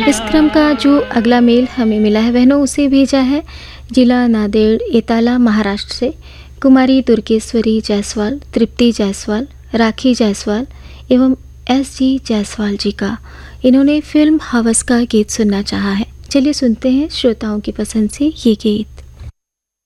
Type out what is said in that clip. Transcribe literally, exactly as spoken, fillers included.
इस क्रम का जो अगला मेल हमें मिला है बहनों, उसे भेजा है जिला नांदेड़ एताला महाराष्ट्र से कुमारी दुर्गेश्वरी जायसवाल, तृप्ति जायसवाल, राखी जायसवाल एवं एस जी जायसवाल जी का। इन्होंने फिल्म हवस का गीत सुनना चाहा है। चलिए सुनते हैं श्रोताओं की पसंद से ये गीत।